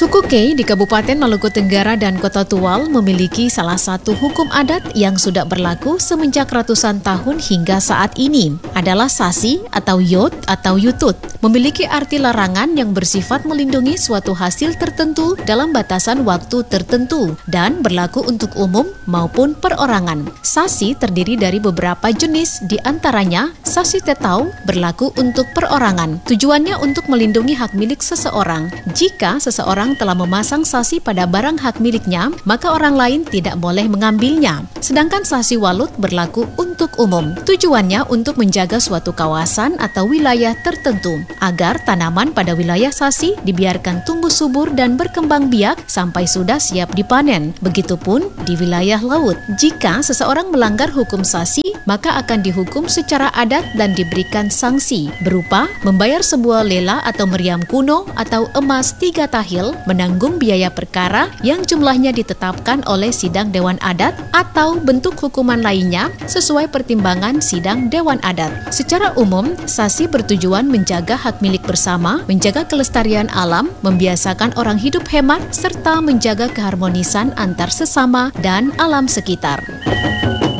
Suku Kei di Kabupaten Maluku Tenggara dan Kota Tual memiliki salah satu hukum adat yang sudah berlaku semenjak ratusan tahun hingga saat ini. Adalah sasi atau yot atau yutut. Memiliki arti larangan yang bersifat melindungi suatu hasil tertentu dalam batasan waktu tertentu dan berlaku untuk umum maupun perorangan. Sasi terdiri dari beberapa jenis, di antaranya sasi tetau berlaku untuk perorangan. Tujuannya untuk melindungi hak milik seseorang. Jika seseorang telah memasang sasi pada barang hak miliknya, maka orang lain tidak boleh mengambilnya. Sedangkan sasi walut berlaku untuk umum. Tujuannya untuk menjaga suatu kawasan atau wilayah tertentu, agar tanaman pada wilayah sasi dibiarkan tumbuh subur dan berkembang biak sampai sudah siap dipanen. Begitupun di wilayah laut. Jika seseorang melanggar hukum sasi, maka akan dihukum secara adat dan diberikan sanksi berupa membayar sebuah lela atau meriam kuno atau emas 3 tahil, menanggung biaya perkara yang jumlahnya ditetapkan oleh sidang Dewan Adat atau bentuk hukuman lainnya sesuai pertimbangan sidang Dewan Adat. Secara umum, sasi bertujuan menjaga hak milik bersama, menjaga kelestarian alam, membiasakan orang hidup hemat, serta menjaga keharmonisan antar sesama dan alam sekitar.